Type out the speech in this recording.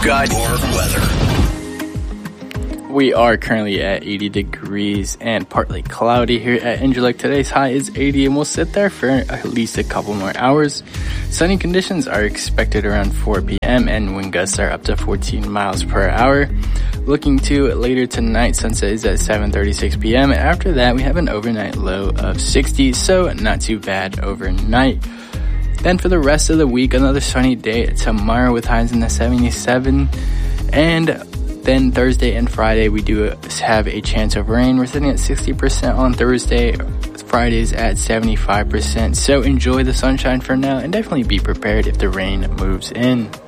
got your weather. We are currently at 80 degrees and partly cloudy here at Incirlik. Today's high is 80 and we'll sit there for at least a couple more hours. Sunny conditions are expected around 4 p.m. and wind gusts are up to 14 miles per hour. Looking to later tonight, sunset is at 7:36 p.m. and after that we have an overnight low of 60, so not too bad overnight. Then for the rest of the week, another sunny day tomorrow with highs in the 77, and then Thursday and Friday, we do have a chance of rain. We're sitting at 60% on Thursday. Friday's at 75%. So enjoy the sunshine for now and definitely be prepared if the rain moves in.